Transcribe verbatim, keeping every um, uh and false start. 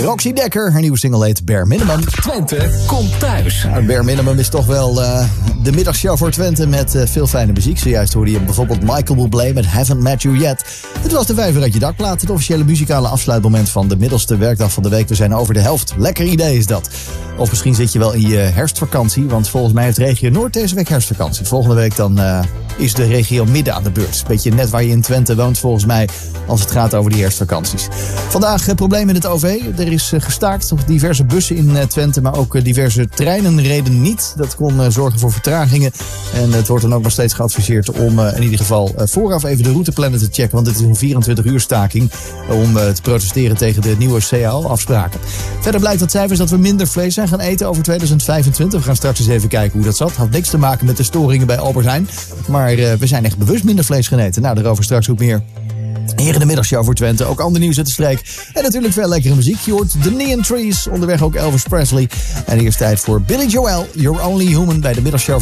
Roxy Dekker, haar nieuwe single heet Bare Minimum. Twente komt thuis. Nou, Bare Minimum is toch wel uh, de middagshow voor Twente met uh, veel fijne muziek. Zojuist hoorde je bijvoorbeeld Michael Bublé met Haven't Met You Yet. Het was de vijver uit je dakplaat, het officiële muzikale afsluitmoment van de middelste werkdag van de week. We zijn over de helft. Lekker idee is dat. Of misschien zit je wel in je herfstvakantie, want volgens mij heeft regio Noord deze week herfstvakantie. Volgende week dan uh, is de regio Midden aan de beurt. Beetje net waar je in Twente woont volgens mij als het gaat over die herfstvakanties. Vandaag uh, probleem in het O V. Er is uh, gestaakt op diverse bussen in uh, Twente, maar ook uh, diverse treinen reden niet. Dat kon uh, zorgen voor vertragingen. En het wordt dan ook nog steeds geadviseerd om uh, in ieder geval uh, vooraf even de routeplannen te checken. Want het is een vierentwintig uur staking om uh, te protesteren tegen de nieuwe C A O-afspraken. Verder blijkt uit cijfers dat we minder vlees zijn gaan eten over tweeduizend vijfentwintig. We gaan straks eens even kijken hoe dat zat. Had niks te maken met de storingen bij Albert Heijn. Maar uh, we zijn echt bewust minder vlees gaan eten. Nou, daarover straks ook meer. Hier in de middagshow voor Twente. Ook ander nieuws uit de streek. En natuurlijk veel lekkere muziek. Je hoort The Neon Trees. Onderweg ook Elvis Presley. En hier is tijd voor Billy Joel. You're Only Human bij de middagshow.